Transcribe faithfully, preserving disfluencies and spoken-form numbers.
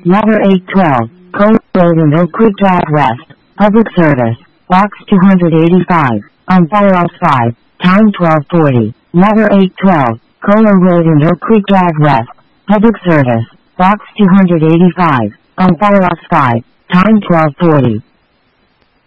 Water eight twelve, Cola Road in Oak Creek Drive West, Public Service, Box two eighty-five, on Firehouse five, Time twelve forty. Water eight twelve, Cola Road in Oak Creek Drive West, Public Service, Box two eighty-five, on Firehouse five, Time twelve forty.